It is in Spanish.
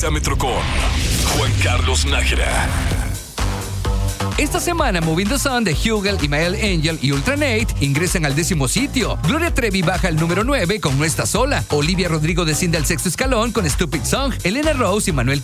Exámetro con Juan Carlos Nájera. Esta semana, Moving the Sun de Hugel, Imael Angel y Ultra Nate ingresan al 10º sitio. Gloria Trevi baja al número 9 con No Está Sola. Olivia Rodrigo desciende al 6º escalón con Stupid Song. Elena Rose y Manuel